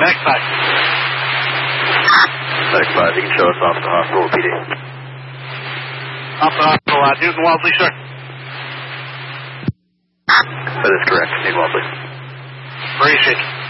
Backside. Backside, you can show us off the hospital, PD. Off the hospital, Newton Wellesley, sir. That is correct, Newton Wellesley. Appreciate it.